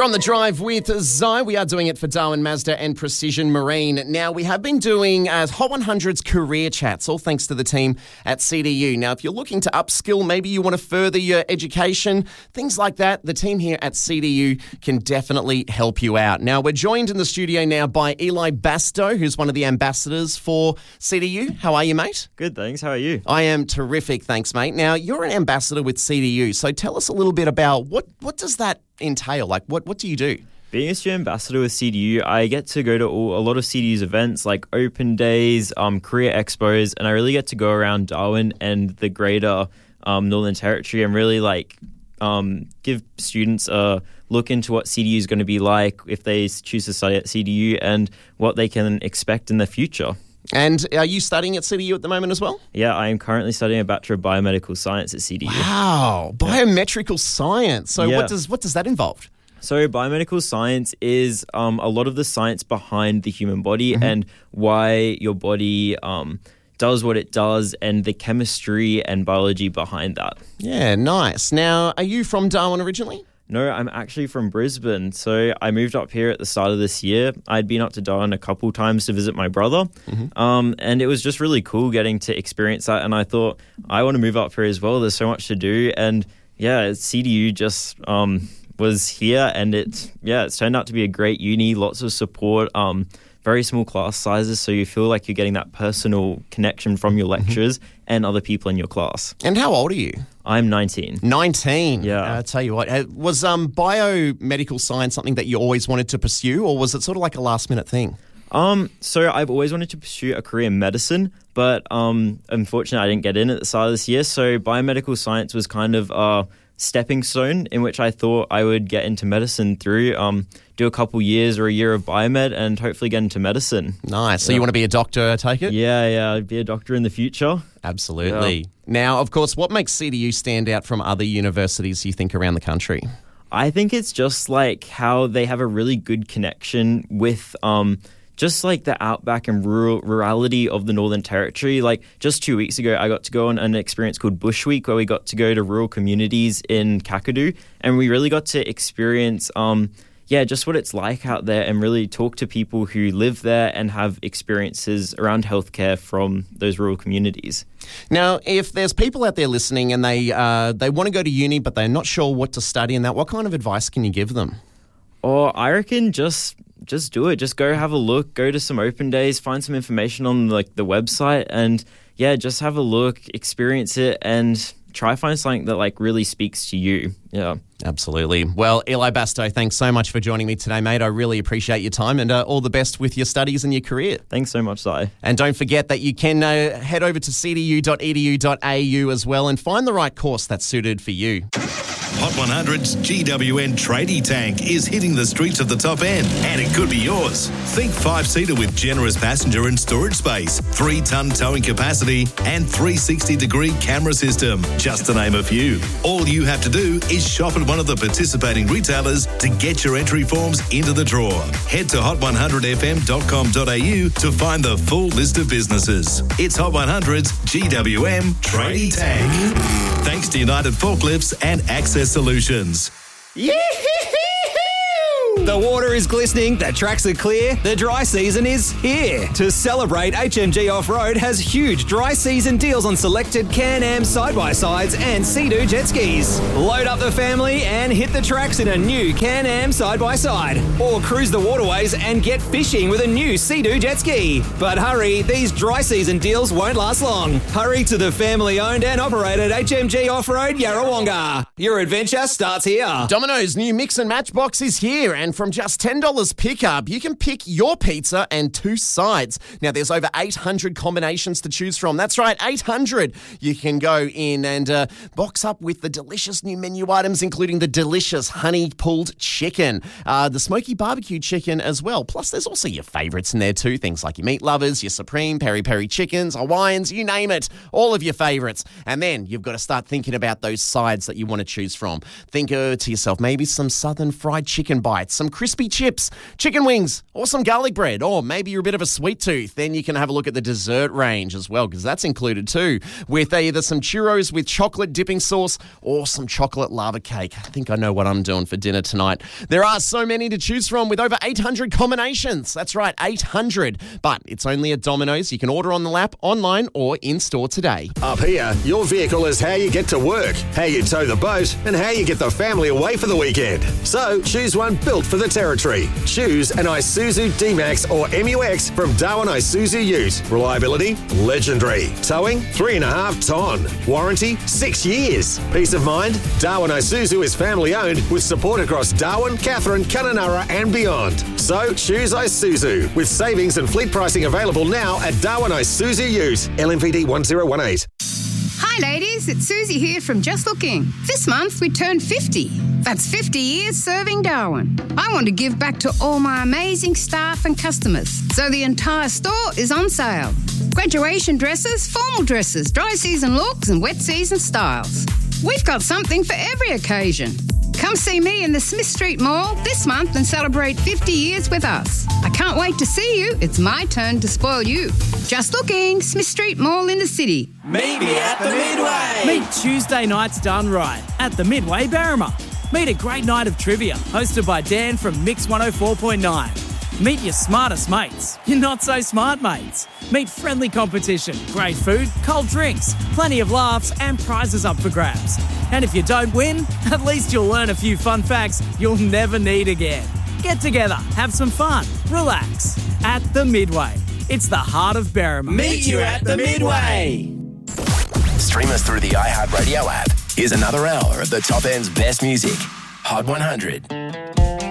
You're on the drive with Zai. We are doing it for Darwin Mazda and Precision Marine. Now, we have been doing Hot 100's career chats, all thanks to the team at CDU. Now, if you're looking to upskill, maybe you want to further your education, things like that, the team here at CDU can definitely help you out. Now, we're joined in the studio now by Eli Bastow, who's one of the ambassadors for CDU. How are you, mate? Good, thanks. How are you? I am terrific, thanks, mate. Now, you're an ambassador with CDU, so tell us a little bit about what does that entail? Like, what do you do? Being a student ambassador with CDU, I get to go to a lot of CDU's events like open days, career expos, and I really get to go around Darwin and the greater Northern Territory and really give students a look into what CDU is going to be like if they choose to study at CDU and what they can expect in the future. And are you studying at CDU at the moment as well? Yeah, I am currently studying a Bachelor of Biomedical Science at CDU. Wow, biometrical science. So what does that involve? So biomedical science is a lot of the science behind the human body and why your body does what it does and the chemistry and biology behind that. Yeah, nice. Now, are you from Darwin originally? No, I'm actually from Brisbane. So I moved up here at the start of this year. I'd been up to Darwin a couple times to visit my brother. And it was just really cool getting to experience that. And I thought, I want to move up here as well. There's so much to do. And yeah, CDU just was here. And it's turned out to be a great uni, lots of support, very small class sizes. So you feel like you're getting that personal connection from your lecturers and other people in your class. And how old are you? I'm 19. 19? Yeah. I'll tell you what, was biomedical science something that you always wanted to pursue, or was it sort of like a last-minute thing? So I've always wanted to pursue a career in medicine, but unfortunately I didn't get in at the start of this year. So biomedical science was kind of a stepping stone in which I thought I would get into medicine through, do a couple years or a year of biomed and hopefully get into medicine. Nice. So you want to be a doctor, I take it? Yeah, I'd be a doctor in the future. Absolutely. Yeah. Now, of course, what makes CDU stand out from other universities, you think, around the country? I think it's just like how they have a really good connection with just like the outback and rurality of the Northern Territory. Like just 2 weeks ago, I got to go on an experience called Bush Week where we got to go to rural communities in Kakadu and we really got to experience just what it's like out there and really talk to people who live there and have experiences around healthcare from those rural communities. Now, if there's people out there listening and they want to go to uni but they're not sure what to study and that, what kind of advice can you give them? I reckon just do it. Just go have a look, go to some open days, find some information on like the website and just have a look, experience it and try find something that like really speaks to you. Yeah. Absolutely. Well, Eli Bastow, thanks so much for joining me today, mate. I really appreciate your time and all the best with your studies and your career. Thanks so much, Zai. And don't forget that you can head over to cdu.edu.au as well and find the right course that's suited for you. Hot 100's GWN Tradie Tank is hitting the streets of the top end, and it could be yours. Think 5-seater with generous passenger and storage space, 3-ton towing capacity, and 360-degree camera system, just to name a few. All you have to do is shop at one of the participating retailers to get your entry forms into the draw. Head to hot100fm.com.au to find the full list of businesses. It's Hot 100's GWM Tradie Tank. Thanks to United Forklifts and Access Solutions. The water is glistening, the tracks are clear, the dry season is here. To celebrate, HMG Off-Road has huge dry season deals on selected Can-Am side-by-sides and Sea-Doo jet skis. Load up the family and hit the tracks in a new Can-Am side-by-side. Or cruise the waterways and get fishing with a new Sea-Doo jet ski. But hurry, these dry season deals won't last long. Hurry to the family-owned and operated HMG Off-Road Yarrawonga. Your adventure starts here. Domino's new Mix and Match box is here, and from just $10 pickup, you can pick your pizza and 2 sides. Now, there's over 800 combinations to choose from. That's right, 800. You can go in and box up with the delicious new menu items, including the delicious honey-pulled chicken, the smoky barbecue chicken as well. Plus, there's also your favourites in there too, things like your meat lovers, your supreme, peri-peri chickens, Hawaiians, you name it, all of your favourites. And then you've got to start thinking about those sides that you want to choose from. Think to yourself, maybe some southern fried chicken bites, some crispy chips, chicken wings, or some garlic bread, or maybe you're a bit of a sweet tooth, then you can have a look at the dessert range as well, because that's included too, with either some churros with chocolate dipping sauce or some chocolate lava cake. I think I know what I'm doing for dinner tonight. There are so many to choose from with over 800 combinations. That's right, 800. But it's only at Domino's. You can order on the app, online, or in-store today. Up here, your vehicle is how you get to work, how you tow the boat, and how you get the family away for the weekend. So choose one built for the territory. Choose an Isuzu D-Max or MUX from Darwin Isuzu Ute. Reliability, legendary. Towing, 3.5 ton. Warranty, 6 years. Peace of mind, Darwin Isuzu is family owned with support across Darwin, Katherine, Kununurra and beyond. So choose Isuzu with savings and fleet pricing available now at Darwin Isuzu Ute. LMPD 1018. Hi ladies, it's Susie here from Just Looking. This month we turned 50. That's 50 years serving Darwin. I want to give back to all my amazing staff and customers, so the entire store is on sale. Graduation dresses, formal dresses, dry season looks and wet season styles. We've got something for every occasion. Come see me in the Smith Street Mall this month and celebrate 50 years with us. I can't wait to see you. It's my turn to spoil you. Just Looking, Smith Street Mall in the city. Meet me at the Midway. Meet Tuesday nights done right at the Midway Berrima. Meet a great night of trivia hosted by Dan from Mix 104.9. Meet your smartest mates, your not so smart mates. Meet friendly competition, great food, cold drinks, plenty of laughs and prizes up for grabs. And if you don't win, at least you'll learn a few fun facts you'll never need again. Get together, have some fun, relax. At the Midway. It's the heart of Berrima. Meet you at the Midway. Stream us through the iHeartRadio app. Here's another hour of the top end's best music. Hot 100.